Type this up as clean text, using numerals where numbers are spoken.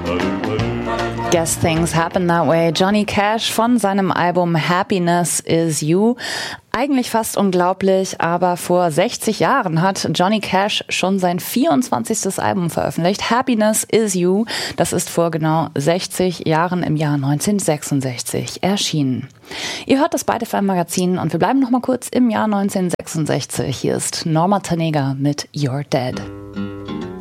Guess Things Happen That Way. Johnny Cash von seinem Album Happiness Is You. Eigentlich fast unglaublich, aber vor 60 Jahren hat Johnny Cash schon sein 24. Album veröffentlicht. Happiness Is You. Das ist vor genau 60 Jahren im Jahr 1966 erschienen. Ihr hört das Byte FM Magazin und wir bleiben noch mal kurz im Jahr 1966. Hier ist Norma Tanega mit You're Dead.